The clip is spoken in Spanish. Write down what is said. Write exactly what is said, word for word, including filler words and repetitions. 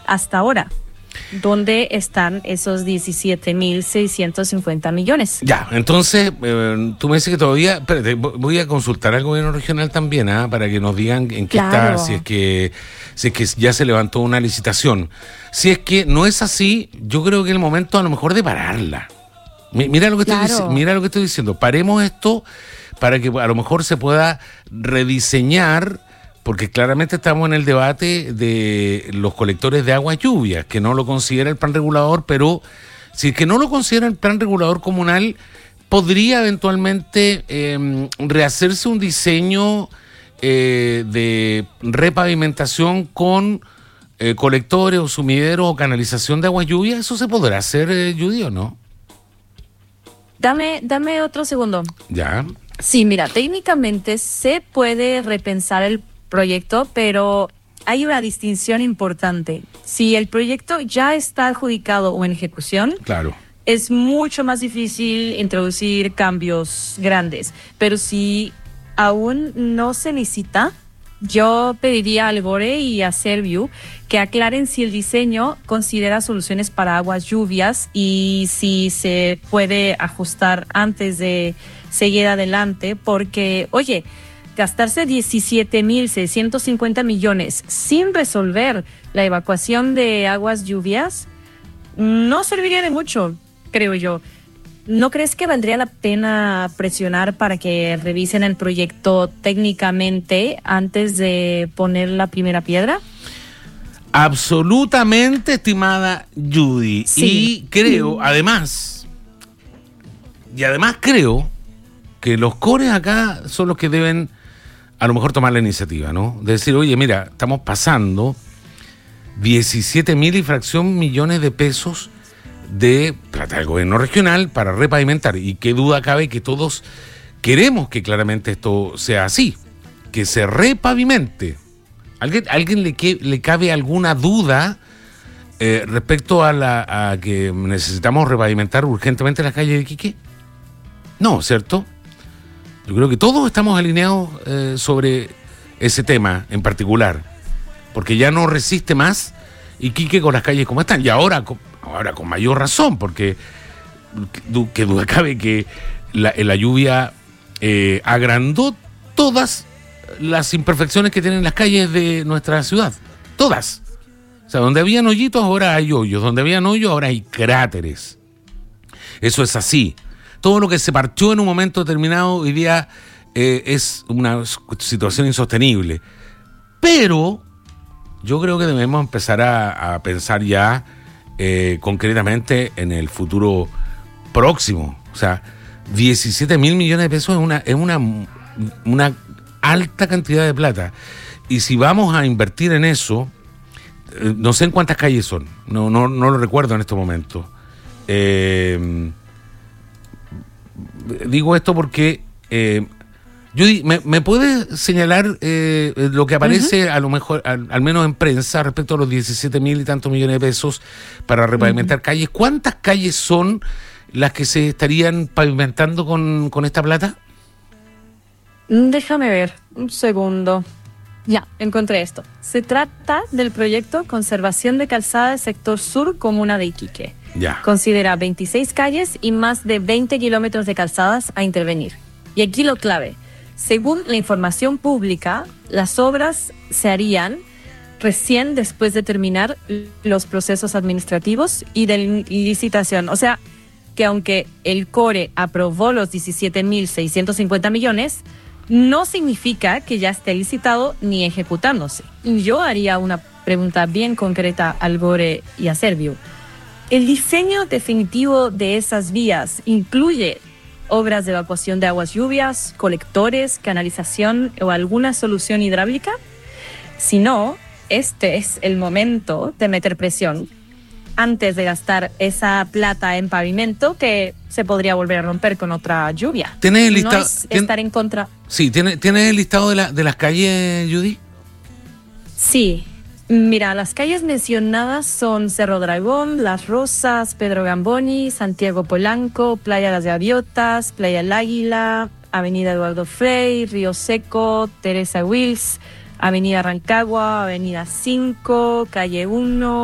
hasta ahora. ¿Dónde están esos diecisiete mil seiscientos cincuenta millones? Ya, entonces, eh, tú me dices que todavía... Espérate, voy a consultar al gobierno regional también, ¿ah? Para que nos digan en qué Claro. está, si es que si es que ya se levantó una licitación. Si es que no es así, yo creo que es el momento a lo mejor de pararla. Mi- Mira lo que estoy, Claro. dic- mira lo que estoy diciendo. Paremos esto para que a lo mejor se pueda rediseñar, porque claramente estamos en el debate de los colectores de aguas lluvias, que no lo considera el plan regulador, pero si es que no lo considera el plan regulador comunal, podría eventualmente eh, rehacerse un diseño eh, de repavimentación con eh, colectores o sumideros o canalización de aguas lluvias. ¿Eso se podrá hacer, eh, Judy, o no? Dame, dame otro segundo. Ya. Sí, mira, técnicamente se puede repensar el proyecto, pero hay una distinción importante. Si el proyecto ya está adjudicado o en ejecución, Claro. es mucho más difícil introducir cambios grandes. Pero si aún no se licita, yo pediría al GORE y a Serviu que aclaren si el diseño considera soluciones para aguas lluvias y si se puede ajustar antes de seguir adelante, porque, oye, gastarse diecisiete mil seiscientos cincuenta millones sin resolver la evacuación de aguas lluvias no serviría de mucho, creo yo. ¿No crees que valdría la pena presionar para que revisen el proyecto técnicamente antes de poner la primera piedra? Absolutamente, estimada Judy. Sí. Y creo, además, y además creo que los cores acá son los que deben a lo mejor tomar la iniciativa, ¿no? De decir, oye, mira, estamos pasando diecisiete mil y fracción millones de pesos de plata del gobierno regional para repavimentar. Y qué duda cabe que todos queremos que claramente esto sea así, que se repavimente. ¿Alguien, alguien le, que, le cabe alguna duda eh, respecto a, la, a que necesitamos repavimentar urgentemente las calles de Iquique? No, ¿cierto? Yo creo que todos estamos alineados eh, sobre ese tema en particular, porque ya no resiste más Iquique con las calles como están, y ahora con, ahora con mayor razón, porque que, que duda cabe que la, la lluvia eh, agrandó todas las imperfecciones que tienen las calles de nuestra ciudad, todas. O sea, donde habían hoyitos ahora hay hoyos, donde habían hoyos ahora hay cráteres. Eso es así. Todo lo que se partió en un momento determinado hoy día eh, es una situación insostenible. Pero yo creo que debemos empezar a, a pensar ya eh, concretamente en el futuro próximo. O sea, diecisiete mil millones de pesos es una, es una, una alta cantidad de plata. Y si vamos a invertir en eso, eh, no sé en cuántas calles son, no, no, no lo recuerdo en este momento. Eh, digo esto porque eh, Judy, ¿me, me puedes señalar eh, lo que aparece uh-huh. a lo mejor, al, al menos en prensa, respecto a los diecisiete mil y tantos millones de pesos para repavimentar uh-huh. calles? ¿Cuántas calles son las que se estarían pavimentando con, con esta plata? Déjame ver, un segundo. Ya, encontré esto. Se trata del proyecto Conservación de Calzada del Sector Sur, Comuna de Iquique. Ya. Considera veintiséis calles y más de veinte kilómetros de calzadas a intervenir. Y aquí lo clave. Según la información pública, las obras se harían recién después de terminar los procesos administrativos y de licitación. O sea, que aunque el CORE aprobó los diecisiete mil seiscientos cincuenta millones, no significa que ya esté licitado ni ejecutándose. Y yo haría una pregunta bien concreta al GORE y a Serviu. ¿El diseño definitivo de esas vías incluye obras de evacuación de aguas lluvias, colectores, canalización o alguna solución hidráulica? Si no, este es el momento de meter presión antes de gastar esa plata en pavimento que se podría volver a romper con otra lluvia. ¿Tienes el listado? No es estar en contra. Sí, ¿tienes, ¿tienes el listado de, la, de las calles, Judy? Sí. Mira, las calles mencionadas son Cerro Dragón, Las Rosas, Pedro Gamboni, Santiago Polanco, Playa Las Gaviotas, Playa El Águila, Avenida Eduardo Frei, Río Seco, Teresa Wills, Avenida Rancagua, Avenida cinco, Calle uno,